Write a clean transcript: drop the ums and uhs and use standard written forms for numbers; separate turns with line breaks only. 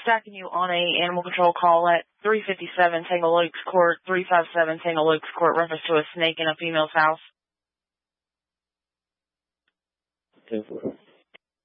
stacking you on a animal control call at 357 Tangle Oaks Court, 357 Tangle Oaks Court, reference to a snake in a female's house.
10-4.